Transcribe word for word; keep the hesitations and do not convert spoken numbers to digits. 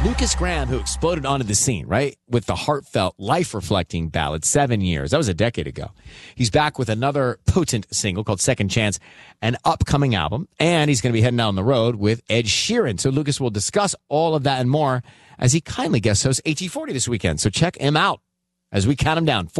Lucas Graham, who exploded onto the scene, right, with the heartfelt, life-reflecting ballad, Seven Years. That was a decade ago. He's back with another potent single called Second Chance, an upcoming album, and he's going to be heading out on the road with Ed Sheeran. So Lucas will discuss all of that and more as he kindly guest hosts A T forty this weekend. So check him out as we count him down.